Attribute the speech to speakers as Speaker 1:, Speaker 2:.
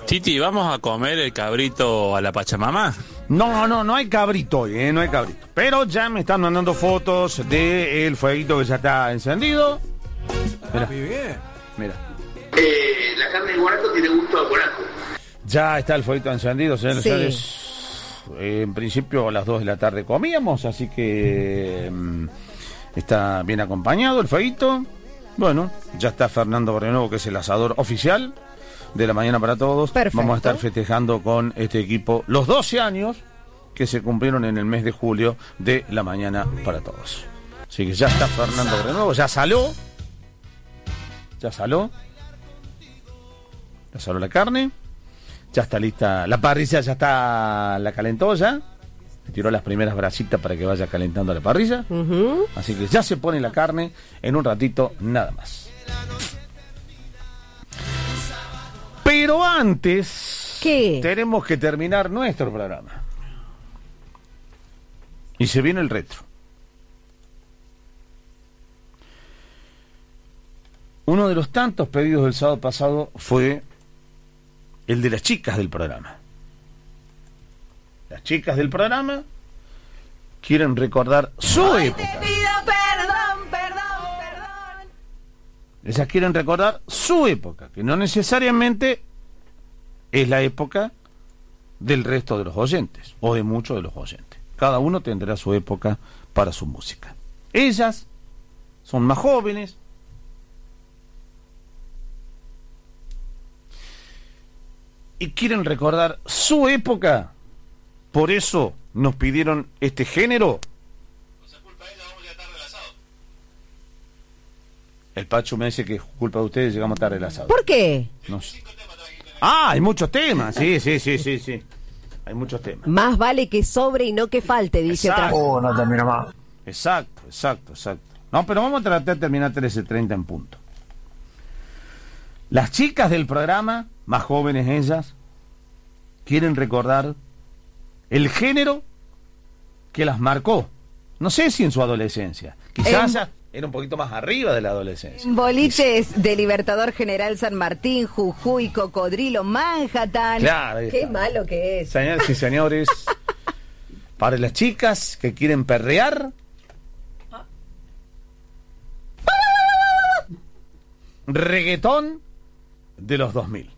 Speaker 1: Titi, ¿vamos a comer el cabrito a la Pachamama?
Speaker 2: No hay cabrito hoy, no hay cabrito. Pero ya me están mandando fotos del fueguito que ya está encendido. Mira.
Speaker 3: La carne de guanaco tiene gusto a guanaco.
Speaker 2: Ya está el fueguito encendido, señores.
Speaker 4: Sí.
Speaker 2: Señores. En principio a las 2 de la tarde comíamos, así que está bien acompañado el fueguito. Bueno, ya está Fernando Renuevo, que es el asador oficial de La Mañana para Todos.
Speaker 4: Perfecto.
Speaker 2: Vamos a estar festejando con este equipo los 12 años que se cumplieron en el mes de julio de La Mañana para Todos. Así que ya está Fernando Renuevo, ya salió la carne, ya está lista, la parrilla ya está, la calentó ya, le tiró las primeras brasitas para que vaya calentando la parrilla. Así que ya se pone la carne en un ratito nada más. Pero antes,
Speaker 4: ¿qué?
Speaker 2: tenemos que terminar nuestro programa. Y se viene el retro. Uno de los tantos pedidos del sábado pasado fue el de las chicas del programa. Las chicas del programa quieren recordar su época.
Speaker 4: Perdón.
Speaker 2: Ellas quieren recordar su época, que no necesariamente es la época del resto de los oyentes, o de muchos de los oyentes. Cada uno tendrá su época para su música. Ellas son más jóvenes, y quieren recordar su época. Por eso nos pidieron este género. El Pacho me dice que es culpa de ustedes, llegamos tarde al asado.
Speaker 4: ¿Por qué?
Speaker 2: No sé. Ah, hay muchos temas. Sí. Hay muchos temas.
Speaker 4: Más vale que sobre y no que falte, dice
Speaker 2: Exacto.
Speaker 4: otra.
Speaker 5: No termina más.
Speaker 2: Exacto. No, pero vamos a tratar de terminar 13:30 en punto. Las chicas del programa, más jóvenes ellas, quieren recordar el género que las marcó. No sé si en su adolescencia. Quizás ya era un poquito más arriba de la adolescencia.
Speaker 4: Boliches de Libertador General San Martín, Jujuy, Cocodrilo, Manhattan.
Speaker 2: Claro, ahí
Speaker 4: Qué
Speaker 2: está.
Speaker 4: malo que es.
Speaker 2: Señoras y señores, para las chicas que quieren perrear, reggaetón de los 2000.